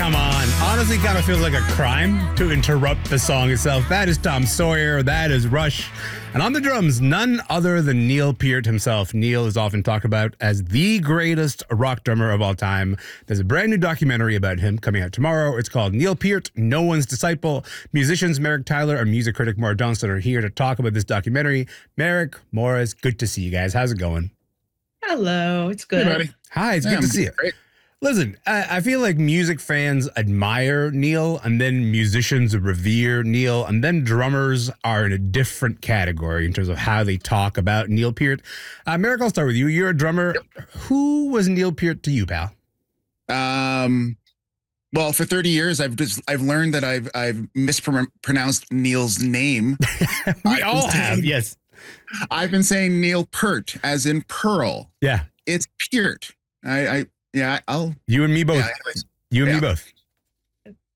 come on. Honestly, kind of feels like a crime to interrupt the song itself. That is Tom Sawyer. That is Rush. And on the drums, none other than Neil Peart himself. Neil is often talked about as the greatest rock drummer of all time. There's a brand new documentary about him coming out tomorrow. It's called Neil Peart, No One's Disciple. Musicians Merrick Tyler and music critic Maura Johnston are here to talk about this documentary. Merrick, Morris, good to see you guys. How's it going? Hello, it's good. Hey, buddy. Hi, it's good to see you. Great. Listen, I feel like music fans admire Neil, and then musicians revere Neil, and then drummers are in a different category in terms of how they talk about Neil Peart. Merrick, I'll start with you. You're a drummer. Yep. Who was Neil Peart to you, pal? Well, for 30 years, I've learned that I've mispronounced Neil's name. We all have, yes. I've been saying Neil Peart, as in pearl. Yeah, it's Peart. I'll. You and me both. Yeah, you and me both.